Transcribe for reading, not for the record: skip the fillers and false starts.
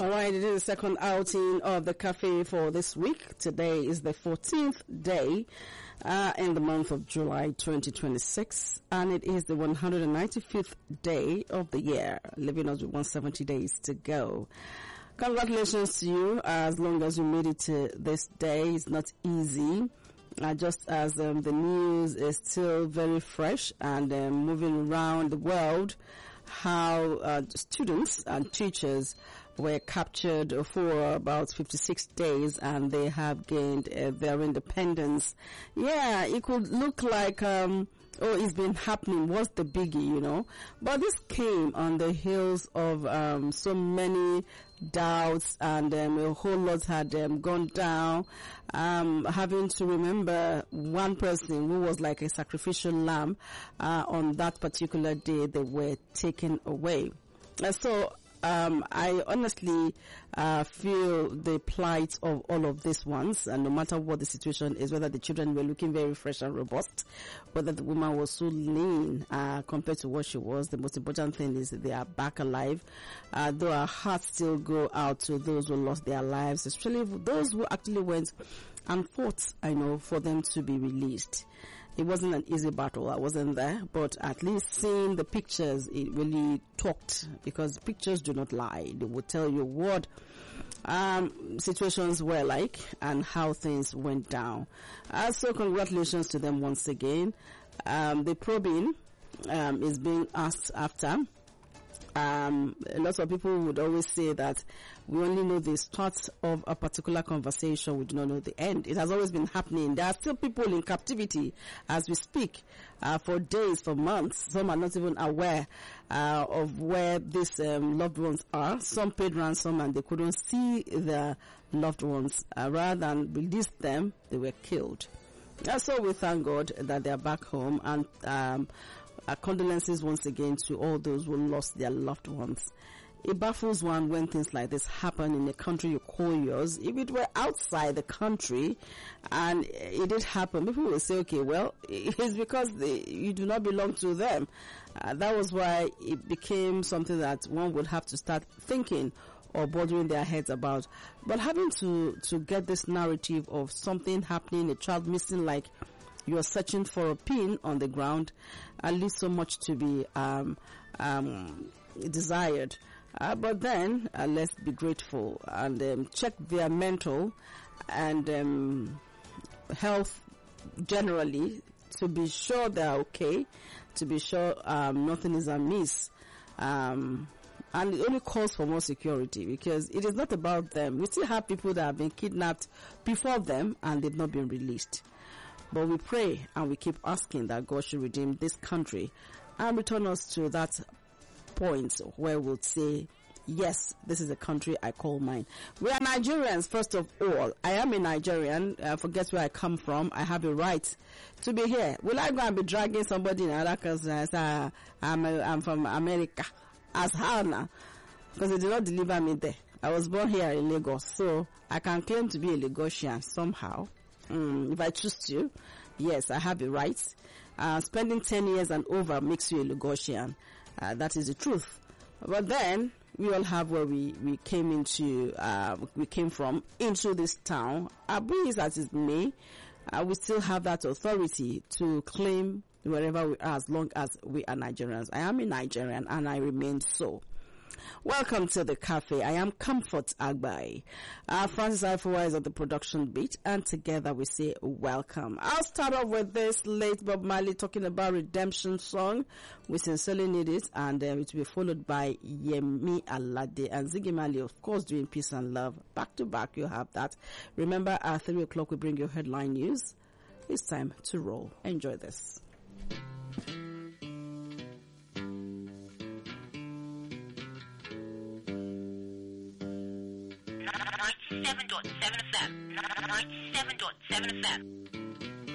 All right, it is the second outing of the cafe for this week. Today is the 14th day in the month of July 2026, and it is the 195th day of the year, leaving us with 170 days to go. Congratulations to you, as long as you made it to this day. It's not easy. Just as the news is still very fresh and moving around the world, how students and teachers were captured for about 56 days and they have gained their independence. Yeah, it could look like, it's been happening. What's the biggie, you know? But this came on the heels of so many doubts, and a whole lot had gone down. Having to remember one person who was like a sacrificial lamb on that particular day, they were taken away. So I honestly feel the plight of all of these ones, and no matter what the situation is, whether the children were looking very fresh and robust, whether the woman was so lean compared to what she was, the most important thing is that they are back alive. Though our hearts still go out to those who lost their lives, especially those who actually went and fought, I know, for them to be released. It wasn't an easy battle. I wasn't there, but at least seeing the pictures, it really talked, because pictures do not lie. They will tell you what situations were like and how things went down. So congratulations to them once again. The probing is being asked after. Lots of people would always say that we only know the start of a particular conversation, we do not know the end. It has always been happening. There are still people in captivity as we speak, for days, for months. Some are not even aware of where these loved ones are. Some paid ransom and they couldn't see their loved ones. Rather than release them, they were killed. So we thank God that they are back home, and our condolences once again to all those who lost their loved ones. It baffles one when things like this happen in a country you call yours. If it were outside the country and it did happen, people will say, okay, well, it's because you do not belong to them. That was why it became something that one would have to start thinking or bothering their heads about. But having to get this narrative of something happening, a child missing, like you're searching for a pin on the ground, leaves so much to be desired. But then let's be grateful and check their mental and health generally, to be sure they're okay, to be sure nothing is amiss. And it only calls for more security, because it is not about them. We still have people that have been kidnapped before them and they've not been released. But we pray and we keep asking that God should redeem this country and return us to that point where we'll say, yes, this is the country I call mine. We are Nigerians, first of all. I am a Nigerian. Forget where I come from. I have a right to be here. Will I go and be dragging somebody in another country and say, I'm from America? As how now? Because they did not deliver me there. I was born here in Lagos, so I can claim to be a Lagosian somehow. If I choose to, yes, I have a right. Spending 10 years and over makes you a Lagosian. That is the truth. But then we all have where we came into, we came from into this town. Be it as it may, we still have that authority to claim wherever we are, as long as we are Nigerians. I am a Nigerian and I remain so. Welcome to the cafe. I am Comfort Agbai. Francis Ifowa is at the production beat, and together we say welcome. I'll start off with this late Bob Marley talking about redemption song. We sincerely need it, and it will be followed by Yemi Alade and Ziggy Marley, of course, doing peace and love. Back to back, you have that. Remember, at 3 o'clock we bring you headline news. It's time to roll. Enjoy this. 97.7 FM. 97.7 FM.